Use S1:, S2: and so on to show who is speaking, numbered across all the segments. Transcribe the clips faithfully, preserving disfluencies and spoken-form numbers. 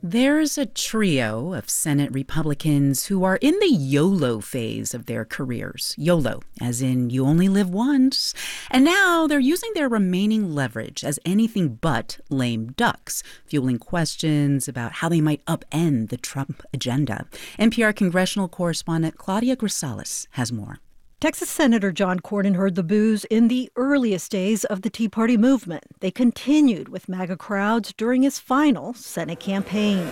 S1: There's a trio of Senate Republicans who are in the YOLO phase of their careers. YOLO, as in you only live once. And now they're using their remaining leverage as anything but lame ducks, fueling questions about how they might upend the Trump agenda. N P R congressional correspondent Claudia Grisales has more.
S2: Texas Senator John Cornyn heard the boos in the earliest days of the Tea Party movement. They continued with MAGA crowds during his final Senate campaign.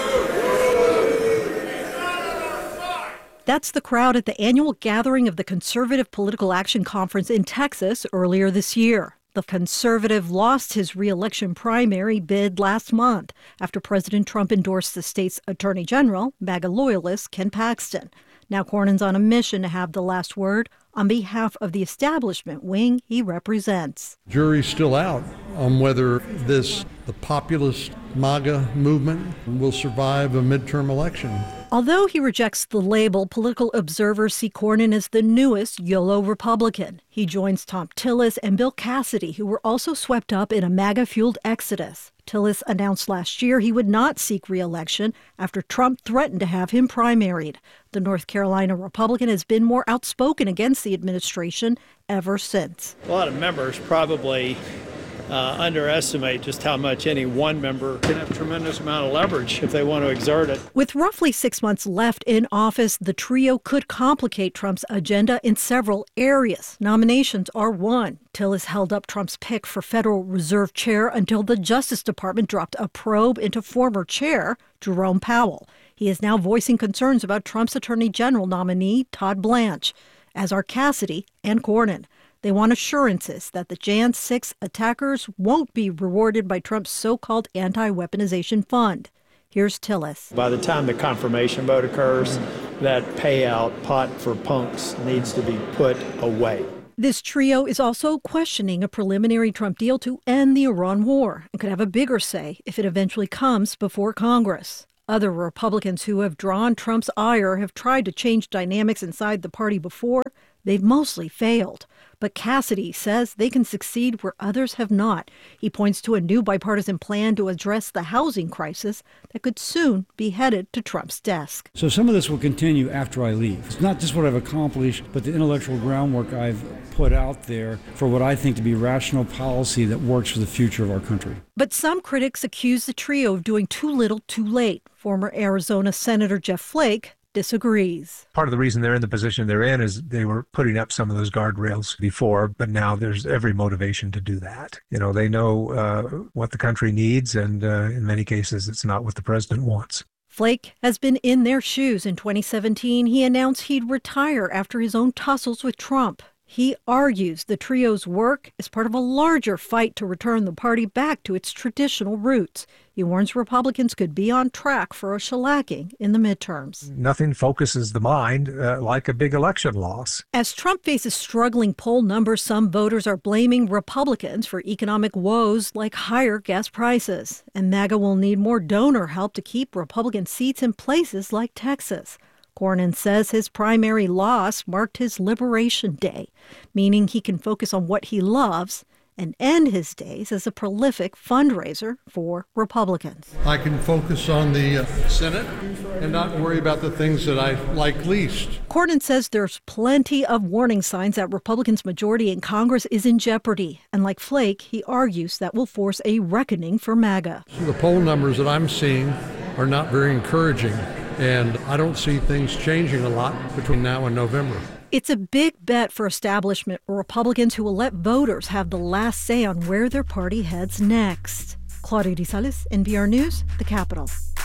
S2: That's the crowd at the annual gathering of the Conservative Political Action Conference in Texas earlier this year. The conservative lost his re-election primary bid last month after President Trump endorsed the state's attorney general, MAGA loyalist Ken Paxton. Now Cornyn's on a mission to have the last word on behalf of the establishment wing he represents.
S3: Jury's still out on whether this, the populist MAGA movement, will survive a midterm election.
S2: Although he rejects the label, political observers see Cornyn as the newest YOLO Republican. He joins Thom Tillis and Bill Cassidy, who were also swept up in a MAGA-fueled exodus. Tillis announced last year he would not seek re-election after Trump threatened to have him primaried. The North Carolina Republican has been more outspoken against the administration ever since.
S4: A lot of members probably uh, underestimate just how much any one member can have a tremendous amount of leverage if they want to exert it.
S2: With roughly six months left in office, the trio could complicate Trump's agenda in several areas. Nominations are one. Tillis held up Trump's pick for Federal Reserve Chair until the Justice Department dropped a probe into former chair Jerome Powell. He is now voicing concerns about Trump's Attorney General nominee, Todd Blanche, as are Cassidy and Cornyn. They want assurances that the January sixth attackers won't be rewarded by Trump's so-called anti-weaponization fund. Here's Tillis.
S4: By the time the confirmation vote occurs, that payout pot for punks needs to be put away.
S2: This trio is also questioning a preliminary Trump deal to end the Iran war and could have a bigger say if it eventually comes before Congress. Other Republicans who have drawn Trump's ire have tried to change dynamics inside the party before. They've mostly failed. But Cassidy says they can succeed where others have not. He points to a new bipartisan plan to address the housing crisis that could soon be headed to Trump's desk.
S5: So some of this will continue after I leave. It's not just what I've accomplished, but the intellectual groundwork I've put out there for what I think to be rational policy that works for the future of our country.
S2: But some critics accuse the trio of doing too little too late. Former Arizona Senator Jeff Flake disagrees.
S6: Part of the reason they're in the position they're in is they were putting up some of those guardrails before, but now there's every motivation to do that. You know, they know uh, what the country needs, and uh, in many cases, it's not what the president wants.
S2: Flake has been in their shoes. In twenty seventeen, he announced he'd retire after his own tussles with Trump. He argues the trio's work is part of a larger fight to return the party back to its traditional roots. He warns Republicans could be on track for a shellacking in the midterms.
S6: Nothing focuses the mind uh, like a big election loss.
S2: As Trump faces struggling poll numbers, some voters are blaming Republicans for economic woes like higher gas prices. And MAGA will need more donor help to keep Republican seats in places like Texas. Cornyn says his primary loss marked his liberation day, meaning he can focus on what he loves and end his days as a prolific fundraiser for Republicans.
S3: I can focus on the uh, Senate and not worry about the things that I like least.
S2: Cornyn says there's plenty of warning signs that Republicans' majority in Congress is in jeopardy. And like Flake, he argues that will force a reckoning for MAGA.
S3: So the poll numbers that I'm seeing are not very encouraging. And I don't see things changing a lot between now and November.
S2: It's a big bet for establishment Republicans who will let voters have the last say on where their party heads next. Claudia Grisales, N P R News, The Capitol.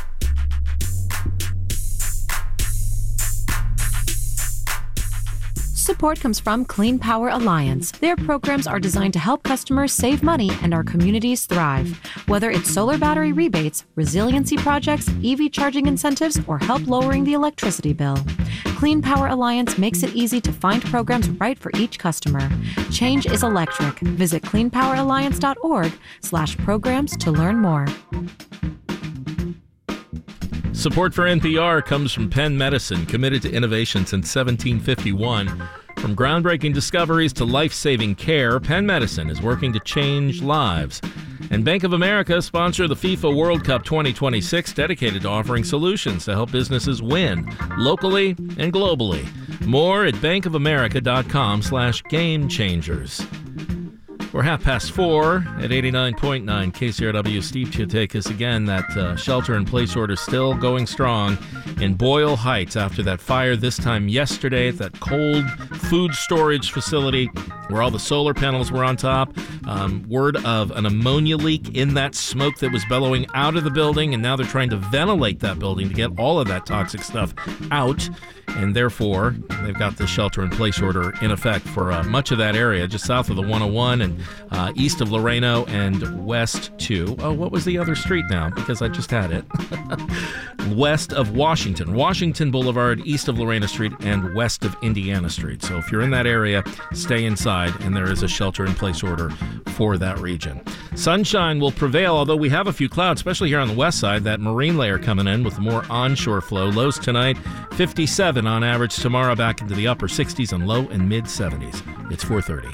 S7: Support comes from Clean Power Alliance. Their programs are designed to help customers save money and our communities thrive. Whether it's solar battery rebates, resiliency projects, E V charging incentives, or help lowering the electricity bill. Clean Power Alliance makes it easy to find programs right for each customer. Change is electric. Visit clean power alliance dot org slash programs to learn more.
S8: Support for N P R comes from Penn Medicine, committed to innovation since seventeen fifty-one. From groundbreaking discoveries to life-saving care, Penn Medicine is working to change lives. And Bank of America sponsor the FIFA World Cup twenty twenty-six, dedicated to offering solutions to help businesses win locally and globally. More at bankofamerica.com slash game changers. We're half past four at eighty-nine point nine K C R W. Steve Chiotakis again. That uh, shelter-in-place order still going strong in Boyle Heights after that fire this time yesterday at that cold food storage facility where all the solar panels were on top. Um, word of an ammonia leak in that smoke that was bellowing out of the building, and now they're trying to ventilate that building to get all of that toxic stuff out. And therefore, they've got the shelter-in-place order in effect for uh, much of that area, just south of the one oh one and uh, east of Loreno and west to, oh, what was the other street now? Because I just had it. West of Washington. Washington Boulevard, east of Lorena Street, and west of Indiana Street. So if you're in that area, stay inside, and there is a shelter-in-place order for that region. Sunshine will prevail, although we have a few clouds, especially here on the west side. That marine layer coming in with more onshore flow. Lows tonight, fifty-seven on average. Tomorrow back into the upper sixties and low and mid seventies. It's four thirty.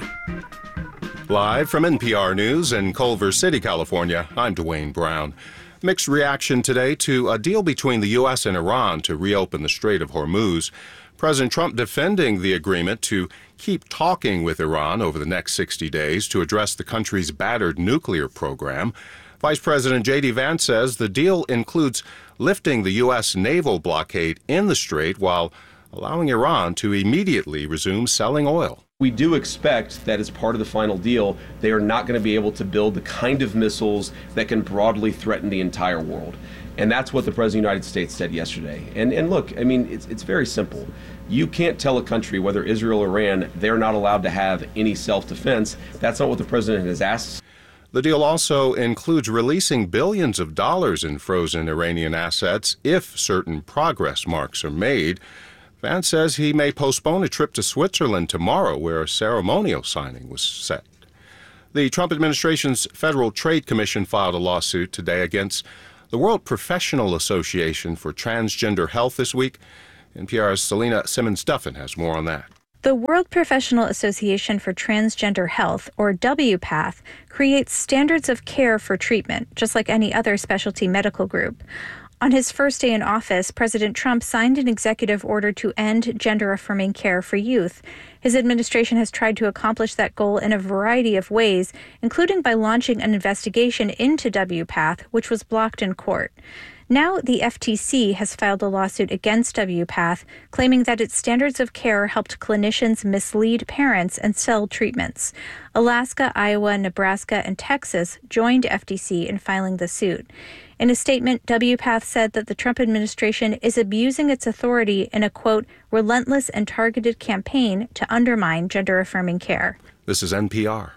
S9: Live from N P R News in Culver City, California, I'm Dwayne Brown. Mixed reaction today to a deal between the U S and Iran to reopen the Strait of Hormuz. President Trump defending the agreement to keep talking with Iran over the next sixty days to address the country's battered nuclear program. Vice President J D Vance says the deal includes lifting the U S naval blockade in the strait while allowing Iran to immediately resume selling oil.
S10: We do expect that as part of the final deal, they are not going to be able to build the kind of missiles that can broadly threaten the entire world. And that's what the President of the United States said yesterday. And and look, I mean, it's, it's very simple. You can't tell a country, whether Israel or Iran, they're not allowed to have any self-defense. That's not what the President has asked.
S9: The deal also includes releasing billions of dollars in frozen Iranian assets if certain progress marks are made. Vance says he may postpone a trip to Switzerland tomorrow, where a ceremonial signing was set. The Trump administration's Federal Trade Commission filed a lawsuit today against the World Professional Association for Transgender Health this week. N P R's Selena Simmons-Duffin has more on that.
S11: The World Professional Association for Transgender Health, or W PATH, creates standards of care for treatment, just like any other specialty medical group. On his first day in office, President Trump signed an executive order to end gender-affirming care for youth. His administration has tried to accomplish that goal in a variety of ways, including by launching an investigation into W PATH, which was blocked in court. Now, the F T C has filed a lawsuit against W PATH, claiming that its standards of care helped clinicians mislead parents and sell treatments. Alaska, Iowa, Nebraska, and Texas joined F T C in filing the suit. In a statement, W PATH said that the Trump administration is abusing its authority in a, quote, relentless and targeted campaign to undermine gender-affirming care.
S9: This is N P R.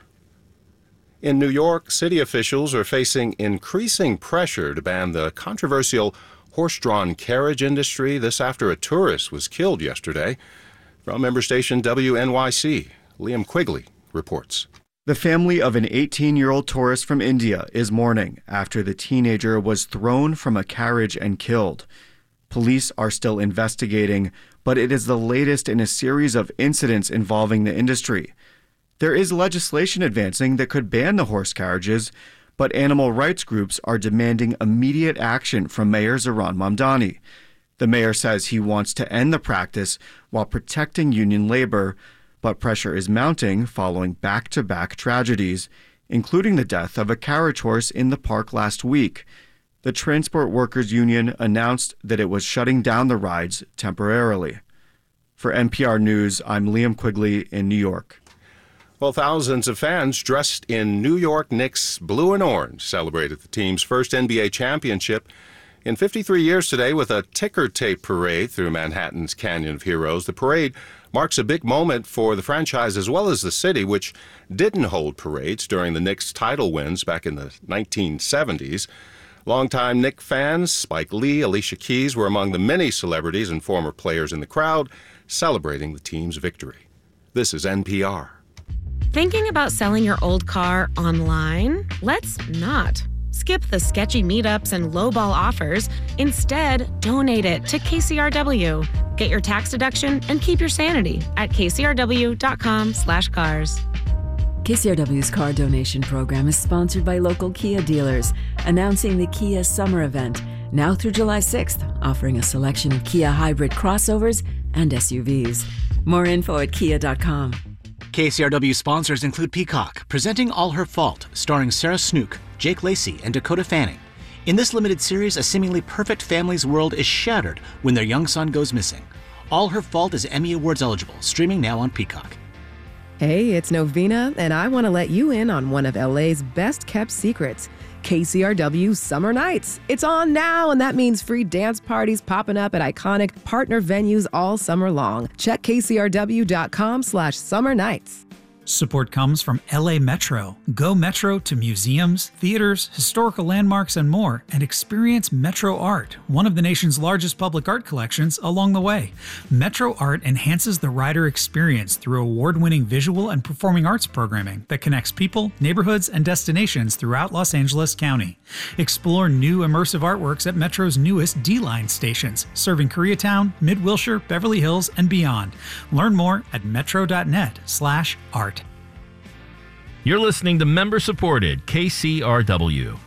S9: In New York, city officials are facing increasing pressure to ban the controversial horse-drawn carriage industry. This after a tourist was killed yesterday. From member station W N Y C, Liam Quigley reports.
S12: The family of an eighteen-year-old tourist from India is mourning after the teenager was thrown from a carriage and killed. Police are still investigating, but it is the latest in a series of incidents involving the industry. There is legislation advancing that could ban the horse carriages, but animal rights groups are demanding immediate action from Mayor Zohran Mamdani. The mayor says he wants to end the practice while protecting union labor, but pressure is mounting following back-to-back tragedies, including the death of a carriage horse in the park last week. The Transport Workers Union announced that it was shutting down the rides temporarily. For N P R News, I'm Liam Quigley in New York.
S9: Well, thousands of fans dressed in New York Knicks blue and orange celebrated the team's first N B A championship in fifty-three years today with a ticker tape parade through Manhattan's Canyon of Heroes. The parade marks a big moment for the franchise as well as the city, which didn't hold parades during the Knicks' title wins back in the nineteen seventies. Longtime Knicks fans Spike Lee, Alicia Keys were among the many celebrities and former players in the crowd celebrating the team's victory. This is N P R.
S13: Thinking about selling your old car online? Let's not. Skip the sketchy meetups and lowball offers. Instead, donate it to K C R W. Get your tax deduction and keep your sanity at kcrw.com slash cars.
S14: K C R W's car donation program is sponsored by local Kia dealers, announcing the Kia Summer Event, now through July sixth, offering a selection of Kia hybrid crossovers and S U Vs. More info at kia dot com.
S15: K C R W sponsors include Peacock, presenting All Her Fault, starring Sarah Snook, Jake Lacey, and Dakota Fanning. In this limited series, a seemingly perfect family's world is shattered when their young son goes missing. All Her Fault is Emmy Awards eligible, streaming now on Peacock.
S16: Hey, it's Novena, and I want to let you in on one of L A's best-kept secrets, K C R W Summer Nights. It's on now, and that means free dance parties popping up at iconic partner venues all summer long. Check K C R W dot com slash summer nights.
S17: Support comes from L A Metro. Go Metro to museums, theaters, historical landmarks, and more, and experience Metro Art, one of the nation's largest public art collections, along the way. Metro Art enhances the rider experience through award-winning visual and performing arts programming that connects people, neighborhoods, and destinations throughout Los Angeles County. Explore new immersive artworks at Metro's newest D-Line stations, serving Koreatown, Mid-Wilshire, Beverly Hills, and beyond. Learn more at metro dot net slash art.
S8: You're listening to member-supported K C R W.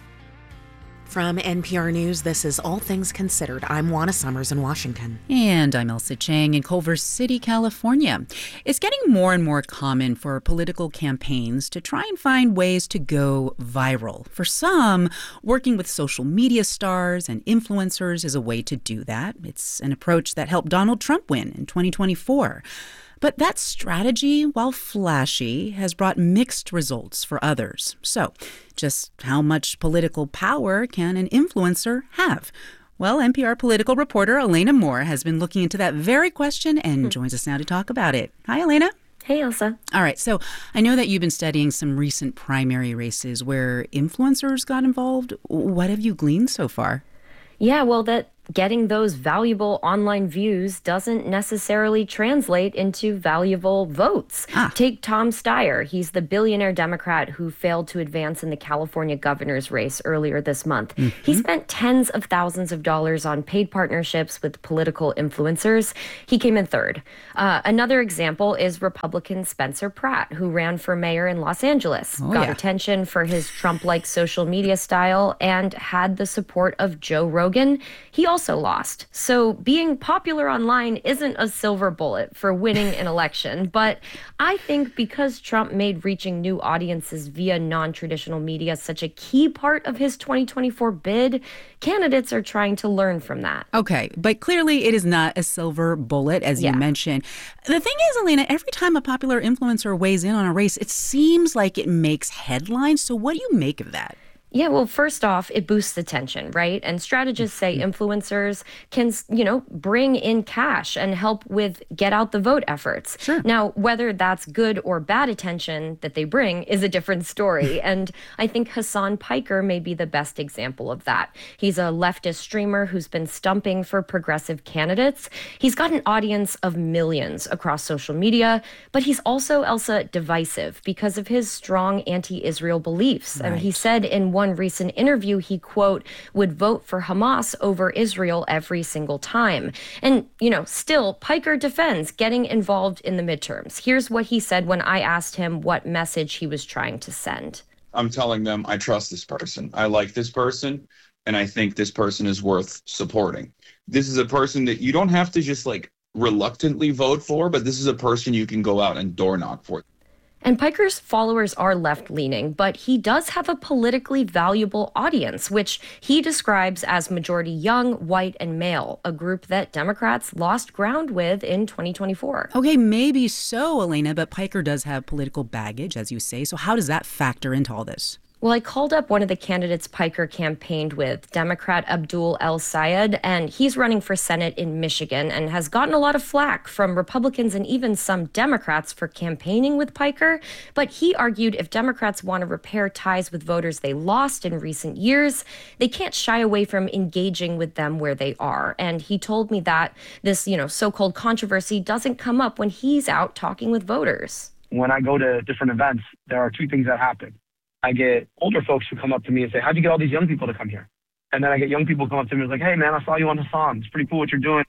S18: From N P R News, this is All Things Considered. I'm Juana Summers in Washington.
S1: And I'm Elsa Chang in Culver City, California. It's getting more and more common for political campaigns to try and find ways to go viral. For some, working with social media stars and influencers is a way to do that. It's an approach that helped Donald Trump win in twenty twenty-four. But that strategy, while flashy, has brought mixed results for others. So, just how much political power can an influencer have? Well, N P R political reporter Elena Moore has been looking into that very question and hmm. joins us now to talk about it. Hi, Elena.
S19: Hey, Elsa.
S1: All right, so I know that you've been studying some recent primary races where influencers got involved. What have you gleaned so far?
S19: Yeah, well, that getting those valuable online views doesn't necessarily translate into valuable votes. Ah. Take Tom Steyer. He's the billionaire Democrat who failed to advance in the California governor's race earlier this month. Mm-hmm. He spent tens of thousands of dollars on paid partnerships with political influencers. He came in third. Uh, another example is Republican Spencer Pratt, who ran for mayor in Los Angeles, oh, got yeah. attention for his Trump-like social media style, and had the support of Joe Rogan. He also also lost. So being popular online isn't a silver bullet for winning an election. But I think because Trump made reaching new audiences via non-traditional media such a key part of his twenty twenty-four bid, candidates are trying to learn from that.
S1: Okay, but clearly it is not a silver bullet, as yeah. you mentioned. The thing is, Elena, every time a popular influencer weighs in on a race, it seems like it makes headlines. So what do you make of that?
S19: Yeah, well, first off, it boosts attention, right? And strategists say influencers can, you know, bring in cash and help with get out the vote efforts. Sure. Now, whether that's good or bad attention that they bring is a different story. And I think Hasan Piker may be the best example of that. He's a leftist streamer who's been stumping for progressive candidates. He's got an audience of millions across social media, but he's also, Elsa, divisive because of his strong anti-Israel beliefs. Right. And he said in one recent interview, he, quote, would vote for Hamas over Israel every single time. And, you know, still, Piker defends getting involved in the midterms. Here's what he said when I asked him what message he was trying to send.
S20: I'm telling them I trust this person. I like this person, and I think this person is worth supporting. This is a person that you don't have to just, like, reluctantly vote for, but this is a person you can go out and door knock for.
S19: And Piker's followers are left-leaning, but he does have a politically valuable audience, which he describes as majority young, white, and male, a group that Democrats lost ground with in twenty twenty-four.
S1: Okay, maybe so, Elena, but Piker does have political baggage, as you say. So how does that factor into all this?
S19: Well, I called up one of the candidates Piker campaigned with, Democrat Abdul El-Sayed, and he's running for Senate in Michigan and has gotten a lot of flack from Republicans and even some Democrats for campaigning with Piker. But he argued if Democrats want to repair ties with voters they lost in recent years, they can't shy away from engaging with them where they are. And he told me that this, you know, so-called controversy doesn't come up when he's out talking with voters.
S21: When I go to different events, there are two things that happen. I get older folks who come up to me and say, how'd you get all these young people to come here? And then I get young people come up to me and like, hey, man, I saw you on Hasan. It's pretty cool what you're doing.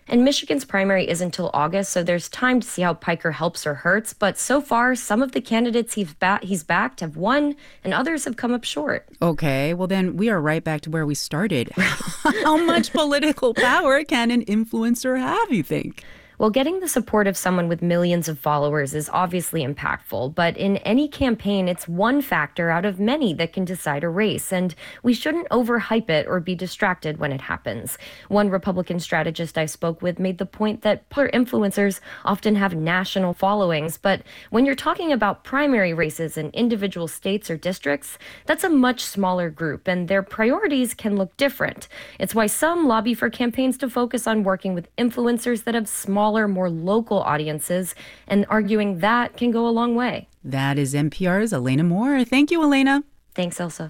S19: And Michigan's primary isn't until August, so there's time to see how Piker helps or hurts. But so far, some of the candidates he's, ba- he's backed have won, and others have come up short.
S1: Okay, well then we are right back to where we started. How much political power can an influencer have, you think?
S19: Well, getting the support of someone with millions of followers is obviously impactful, but in any campaign, it's one factor out of many that can decide a race, and we shouldn't overhype it or be distracted when it happens. One Republican strategist I spoke with made the point that influencers often have national followings, but when you're talking about primary races in individual states or districts, that's a much smaller group, and their priorities can look different. It's why some lobby for campaigns to focus on working with influencers that have small more local audiences, and arguing that can go a long way.
S1: That is N P R's Elena Moore. Thank you, Elena.
S19: Thanks, Elsa.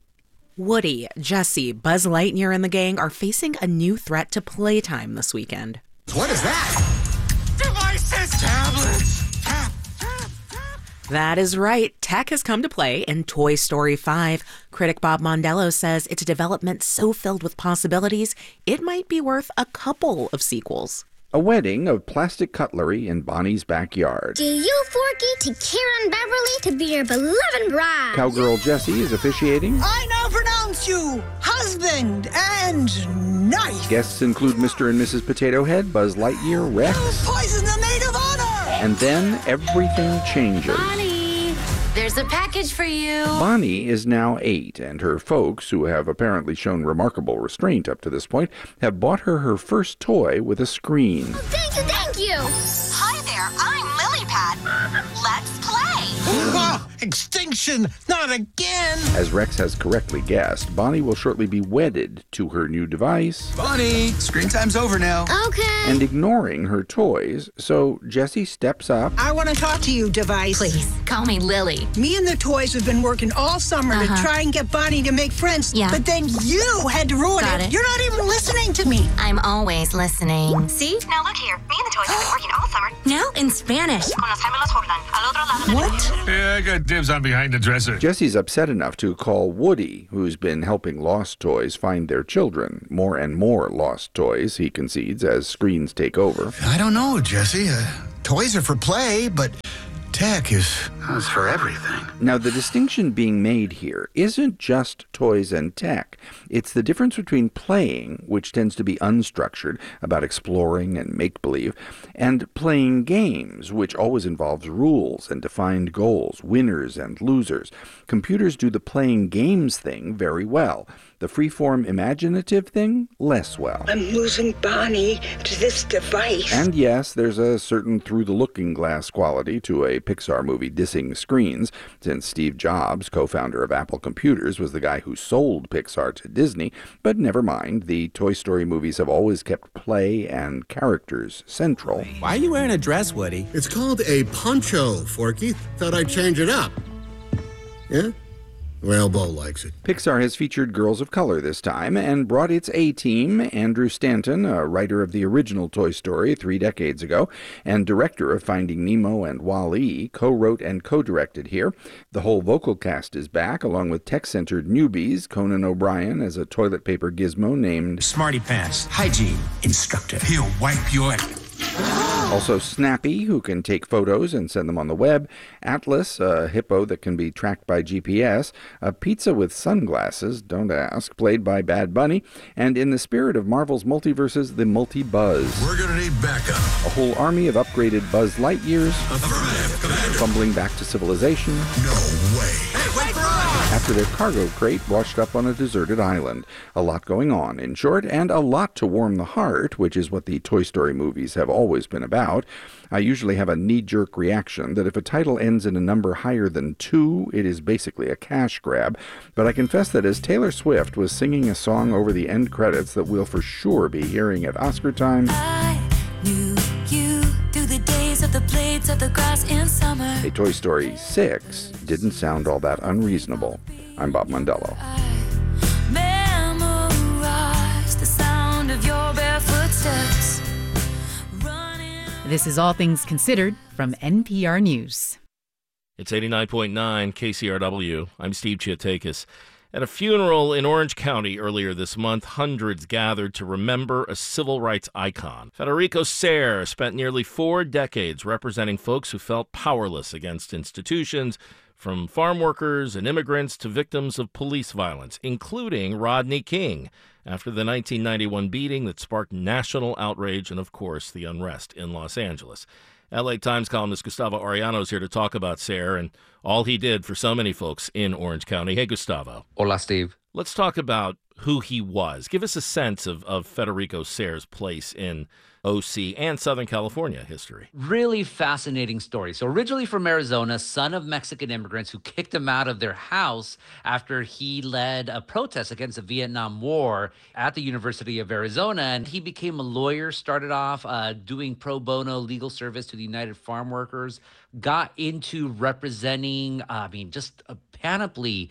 S18: Woody, Jesse, Buzz Lightyear, and the gang are facing a new threat to playtime this weekend.
S4: What is that? Devices, tablets. Tap,
S18: tap, tap. That is right. Tech has come to play in Toy Story five. Critic Bob Mondello says it's a development so filled with possibilities, it might be worth a couple of sequels.
S22: A wedding of plastic cutlery in Bonnie's backyard.
S23: Do you, Forky, to Karen Beverly to be your beloved bride?
S22: Cowgirl Jessie is officiating.
S24: I now pronounce you husband and knife.
S22: Guests include Mister and Missus Potato Head, Buzz Lightyear, Rex.
S24: You poison the maid of honor!
S22: And then everything changes.
S23: Bonnie, there's a package for you.
S22: Bonnie is now eight, and her folks, who have apparently shown remarkable restraint up to this point, have bought her her first toy with a screen.
S23: Oh, thank you, thank you.
S25: Hi there, I'm Lilypad. Let's play.
S4: Oh, extinction, not again.
S22: As Rex has correctly guessed, Bonnie will shortly be wedded to her new device.
S4: Bonnie, screen time's over now.
S23: Okay.
S22: And ignoring her toys, so Jessie steps up.
S24: I want to talk to you, device.
S25: Please, call me Lily.
S24: Me and the toys have been working all summer uh-huh. to try and get Bonnie to make friends.
S25: Yeah.
S24: But then you had to ruin
S25: Got
S24: it.
S25: it.
S24: You're not even listening to me.
S25: I'm always listening. See? Now look here. Me and the toys have been working all summer. Now in Spanish.
S24: What?
S4: Yeah, I got dibs on behind the dresser.
S22: Jessie's upset enough to call Woody, who's been helping lost toys find their children. More and more lost toys, he concedes, as screens take over.
S4: I don't know, Jessie. Uh, toys are for play, but tech is, is for everything.
S22: Now, the distinction being made here isn't just toys and tech. It's the difference between playing, which tends to be unstructured, about exploring and make-believe, and playing games, which always involves rules and defined goals, winners and losers. Computers do the playing games thing very well. The freeform imaginative thing, less well.
S24: I'm losing Bonnie to this device.
S22: And yes, there's a certain through-the-looking-glass quality to a Pixar movie dissing screens, since Steve Jobs, co-founder of Apple Computers, was the guy who sold Pixar to Disney. But never mind, the Toy Story movies have always kept play and characters central.
S26: Why are you wearing a dress, Woody?
S27: It's called a poncho, Forky. Thought I'd change it up. Yeah? Well, Bo likes it.
S22: Pixar has featured girls of color this time and brought its A-team, Andrew Stanton, a writer of the original Toy Story three decades ago, and director of Finding Nemo and Wall-E, co-wrote and co-directed here. The whole vocal cast is back, along with tech-centered newbies, Conan O'Brien as a toilet paper gizmo named
S26: Smarty Pants, hygiene instructor. He'll wipe your...
S22: Also Snappy, who can take photos and send them on the web, Atlas, a hippo that can be tracked by G P S, a pizza with sunglasses, don't ask, played by Bad Bunny, and in the spirit of Marvel's multiverses, the Multi-Buzz.
S4: We're gonna need backup.
S22: A whole army of upgraded Buzz Lightyears, fumbling back to civilization.
S4: No way. Hey, wait for us!
S22: After their cargo crate washed up on a deserted island. A lot going on, in short, and a lot to warm the heart, which is what the Toy Story movies have always been about. I usually have a knee-jerk reaction that if a title ends in a number higher than two, it is basically a cash grab. But I confess that as Taylor Swift was singing a song over the end credits that we'll for sure be hearing at Oscar time,
S28: I knew you through the days of the blades of the grass in summer.
S22: a Toy Story six didn't sound all that unreasonable. I'm Bob Mondello.
S28: Memorize the sound of your bare footsteps.
S1: This is All Things Considered from N P R News.
S8: It's eighty-nine point nine K C R W. I'm Steve Chiatakis. At a funeral in Orange County earlier this month, hundreds gathered to remember a civil rights icon. Federico Sayre spent nearly four decades representing folks who felt powerless against institutions, from farm workers and immigrants to victims of police violence, including Rodney King, after the nineteen ninety-one beating that sparked national outrage and, of course, the unrest in Los Angeles. L A Times columnist Gustavo Arellano is here to talk about Sayre and all he did for so many folks in Orange County. Hey, Gustavo.
S2: Hola, Steve.
S8: Let's talk about who he was. Give us a sense of, of Federico Sayre's place in O C and Southern California history.
S2: Really fascinating story. So originally from Arizona, son of Mexican immigrants who kicked him out of their house after he led a protest against the Vietnam War at the University of Arizona. And he became a lawyer, started off uh, doing pro bono legal service to the United Farm Workers, got into representing, uh, I mean, just a panoply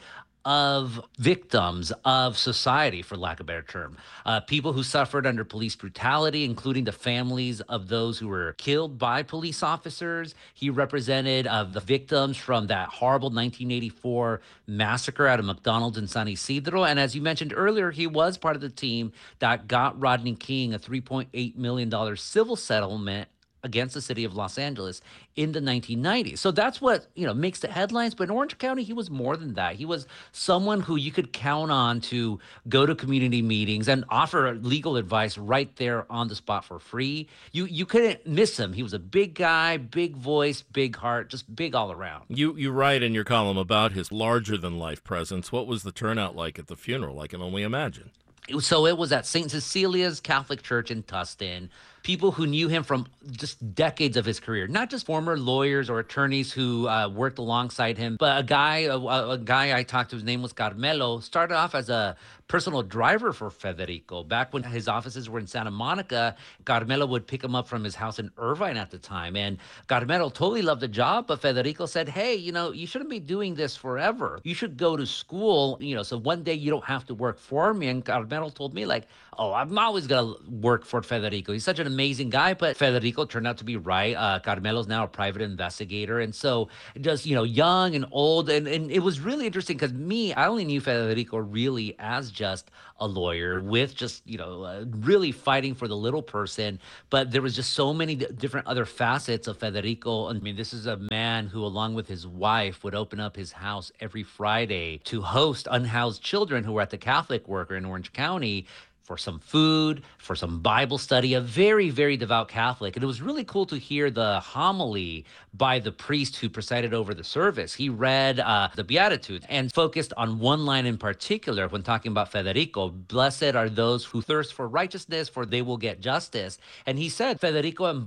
S2: of victims of society, for lack of a better term. Uh, people who suffered under police brutality, including the families of those who were killed by police officers. He represented uh, the victims from that horrible nineteen eighty-four massacre out of McDonald's in San Isidro. And as you mentioned earlier, he was part of the team that got Rodney King a three point eight million dollars civil settlement against the city of Los Angeles in the nineteen nineties. So that's what, you know, makes the headlines. But in Orange County, he was more than that. He was someone who you could count on to go to community meetings and offer legal advice right there on the spot for free. You you couldn't miss him. He was a big guy, big voice, big heart, just big all around.
S8: You you write in your column about his larger-than-life presence. What was the turnout like at the funeral? I can only imagine.
S2: So it was at Saint Cecilia's Catholic Church in Tustin. People who knew him from just decades of his career, not just former lawyers or attorneys who uh, worked alongside him, but a guy, a, a guy I talked to, his name was Carmelo, started off as a personal driver for Federico. Back when his offices were in Santa Monica, Carmelo would pick him up from his house in Irvine at the time. And Carmelo totally loved the job, but Federico said, hey, you know, you shouldn't be doing this forever. You should go to school, you know, so one day you don't have to work for me. And Carmelo told me, like, oh, I'm always going to work for Federico. He's such an amazing guy, but Federico turned out to be right. Uh, Carmelo's now a private investigator. And so just, you know, young and old. And, and it was really interesting because me, I only knew Federico really as just a lawyer with just, you know, uh, really fighting for the little person. But there was just so many d- different other facets of Federico. I mean, this is a man who, along with his wife, would open up his house every Friday to host unhoused children who were at the Catholic Worker in Orange County for some food, for some Bible study, a very, very devout Catholic. And it was really cool to hear the homily by the priest who presided over the service. He read uh, the Beatitudes and focused on one line in particular when talking about Federico. Blessed are those who thirst for righteousness, for they will get justice. And he said Federico